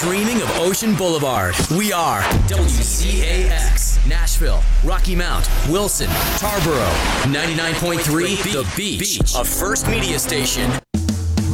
streaming of Ocean Boulevard. We are WCAX, Nashville, Rocky Mount, Wilson, Tarboro, 99.3 The Beach, a First Media station